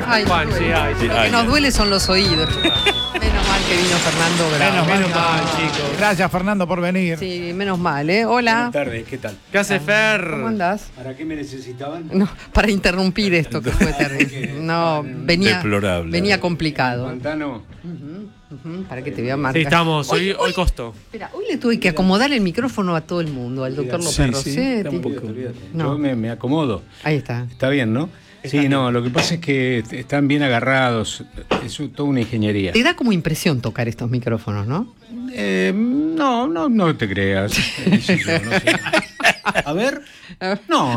Ay, Juan, sí, ay, sí. Lo que nos duele son los oídos. Menos mal que vino Fernando Bravo. Menos mal, chicos. Gracias, Fernando, por venir. Sí, menos mal, ¿eh? Hola. Buenas tardes, ¿qué tal? ¿Qué hace Fer? ¿Cómo andás? ¿Para qué me necesitaban? No, para interrumpir esto que fue terrible. No, Deplorable. venía complicado. Pantano. Para que te vea marcar. Sí, estamos. Hoy costó. Espera, hoy le tuve que acomodar el micrófono a todo el mundo, al doctor López Rossetti. Olvídate. No. Yo me acomodo. Ahí está. Está bien, ¿no? Sí, no, lo que pasa es que están bien agarrados. Es toda una ingeniería. Te da como impresión tocar estos micrófonos, ¿no? No te creas. Sí, yo no sé. A ver. No.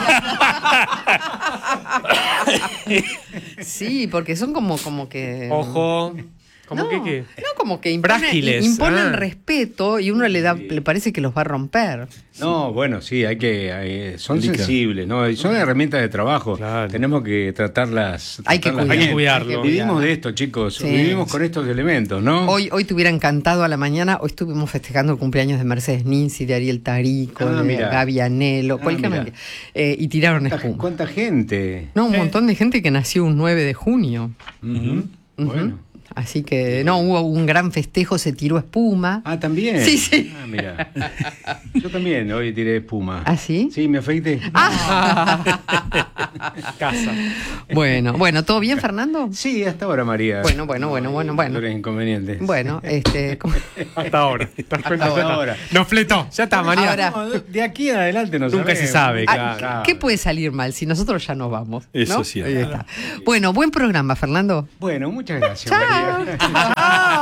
Sí, porque son como que... Ojo. ¿Cómo no, que qué? No, como que Frágiles, imponen ah. respeto y uno le parece que los va a romper. No, bueno, sí, son sensibles, ¿no? Y son herramientas de trabajo. Claro. Tenemos que tratarlas. Hay que tratarlas cuidar. Hay que bien. cuidarlo. Vivimos de esto, chicos. Sí, Vivimos sí. con estos elementos, ¿no? Hoy te hubiera encantado a la mañana. Hoy estuvimos festejando el cumpleaños de Mercedes Ninzi, de Ariel Tarico, de mira. Gaby Anelo, cualquier mira. manera. Y tiraron espuma. ¿Cuánta gente? No, un montón de gente que nació un 9 de junio. Ujú. Bueno. Así que, no, hubo un gran festejo, se tiró espuma. Ah, también. Sí, sí. Ah, mira. Yo también hoy tiré espuma. ¿Ah, sí? Sí, me afeité. Casa. Bueno, ¿todo bien, Fernando? Sí, hasta ahora, María. Bueno. Dolores inconvenientes. Bueno, Hasta ahora. ¿Te das cuenta? Hasta Ya está. ahora. Nos fletó. Ya está, María. Ahora- No, de aquí en adelante no Nunca se sabe, Ah, claro. ¿qué puede salir mal si nosotros ya nos vamos? Eso ¿no? sí. Ahí está. Bueno, buen programa, Fernando. Bueno, muchas gracias, Chao. María.